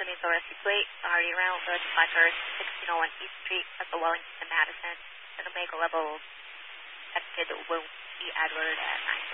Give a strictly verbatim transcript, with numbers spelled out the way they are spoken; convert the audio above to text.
Japanese O S C plate, already around the Departure sixteen oh one East Street, at the Wellington, Madison, and Omega level, expected will be Edward at nine.